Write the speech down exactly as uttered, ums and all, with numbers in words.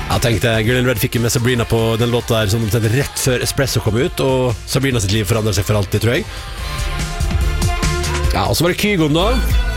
Jeg tenkte Gillian Red fikk med Sabrina på den låta her som rett før Espresso kom ut, og Sabrina sitt liv forandret seg for alltid, tror jeg. Ja, og så var det Kygon da.